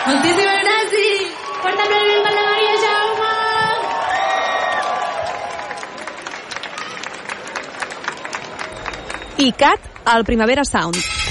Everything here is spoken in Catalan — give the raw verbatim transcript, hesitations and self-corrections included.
Moltíssimes gràcies. Fort aplaudiment per la Maria Jaume. I Cat al Primavera Sound.